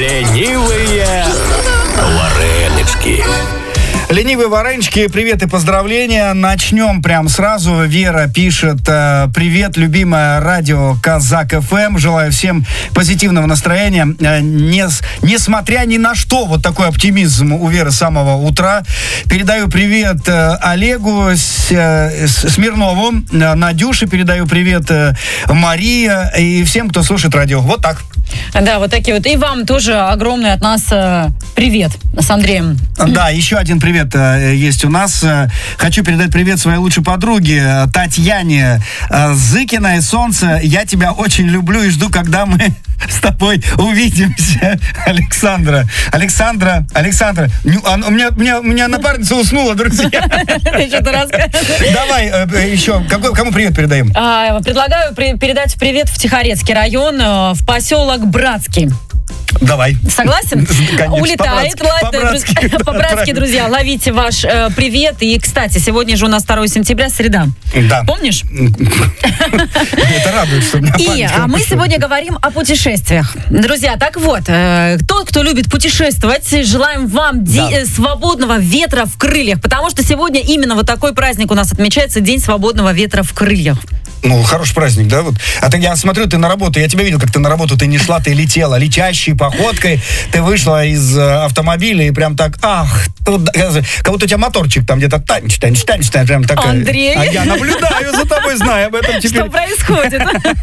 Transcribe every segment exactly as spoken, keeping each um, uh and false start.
Ленивые варенички. Ленивые варенички, привет и поздравления. Начнем прям сразу. Вера пишет: привет, любимое радио Казак эф эм. Желаю всем позитивного настроения. Не, несмотря ни на что, вот такой оптимизм у Веры с самого утра. Передаю привет Олегу Смирнову, Надюше передаю привет, Мария и всем, кто слушает радио. Вот так. Да, вот такие вот. И вам тоже огромный от нас привет с Андреем. Да, еще один привет есть у нас. Хочу передать привет своей лучшей подруге Татьяне Зыкиной. Солнце, я тебя очень люблю и жду, когда мы с тобой увидимся. Александра. Александра. Александра. У меня, у меня, у меня напарница уснула, друзья. Ты что-то рассказываешь. Давай еще. Кому привет передаем? Предлагаю передать привет в Тихорецкий район, в поселок Братский. Давай. Согласен? Конечно, улетает. По-братски, по-братски, по-братски, друзья, ловите ваш э, привет. И, кстати, сегодня же у нас второе сентября, среда. Да. Помнишь? Это радует, что у меня И а мы сегодня говорим о путешествиях. Друзья, так вот, э, тот, кто любит путешествовать, желаем вам да. де- свободного ветра в крыльях, потому что сегодня именно вот такой праздник у нас отмечается, День свободного ветра в крыльях. Ну, хороший праздник, да? Вот. А ты, я смотрю, ты на работу, я тебя видел, как ты на работу, ты не шла, ты летела, летящей походкой, ты вышла из э, автомобиля и прям так, ах, тут, как будто у тебя моторчик там где-то танч, танч, танч, танч, прям такая. Андрей. А я наблюдаю за тобой, знаю об этом теперь. Что происходит?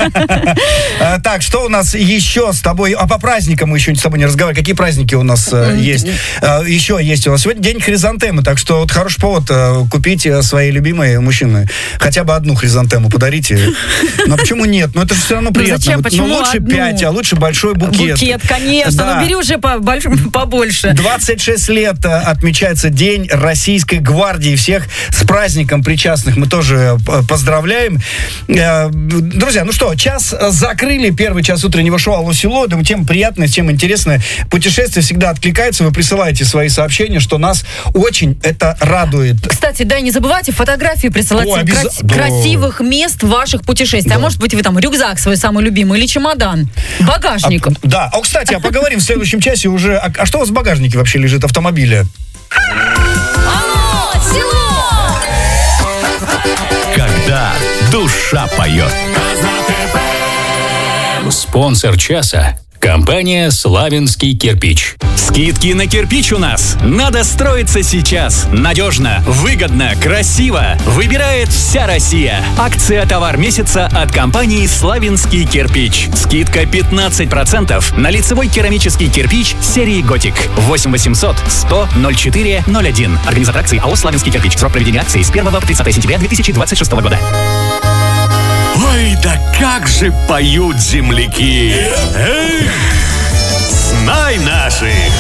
Так, что у нас еще с тобой? А по праздникам мы еще с тобой не разговаривали. Какие праздники у нас есть? Еще есть у нас сегодня день хризантемы, так что вот хороший повод купить своей любимой мужчине хотя бы одну хризантему подарите. Но почему нет? Ну это же все равно приятно. Ну зачем? Вот, Почему ну лучше одну? пять, а лучше большой букет. Букет, конечно. Да. Ну бери уже побольше. двадцать шесть лет отмечается День Российской гвардии. Всех с праздником причастных мы тоже поздравляем. Друзья, ну что, час закрыли. Первый час утреннего шоу «Алло, село». Думаю, тема приятная, тема интересная. Путешествие всегда откликается. Вы присылаете свои сообщения, что нас очень это радует. Кстати, да, не забывайте фотографии присылать О, обяз... крас- да. красивых мест ваших путешествий. Да. А может быть, вы там рюкзак свой самый любимый или чемодан, багажник. А, да. А, кстати, а поговорим в следующем часе уже. А, а что у вас в багажнике вообще лежит автомобиля? Алло, село! Когда душа поет. Спонсор часа — компания «Славянский кирпич». Скидки на кирпич у нас. Надо строиться сейчас. Надежно, выгодно, красиво. Выбирает вся Россия. Акция «Товар месяца» от компании «Славянский кирпич». Скидка пятнадцать процентов на лицевой керамический кирпич серии «Готик». восемь восемьсот сто ноль четыре ноль один. Организатор акции АО «Славянский кирпич». Срок проведения акции с первого по тридцатое сентября две тысячи двадцать шестого года. Ой, да как же поют земляки! Эх, знай наших!